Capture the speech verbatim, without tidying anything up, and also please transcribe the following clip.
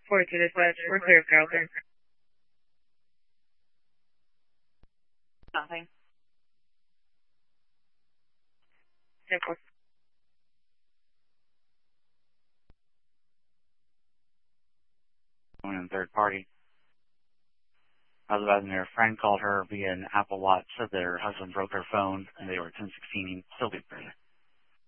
forty-two dispatch. We're clear of Carrollton. Nothing. ten four. And third party. I was advising her friend called her via an Apple Watch, said their husband broke her phone and they were ten sixteen. Still good.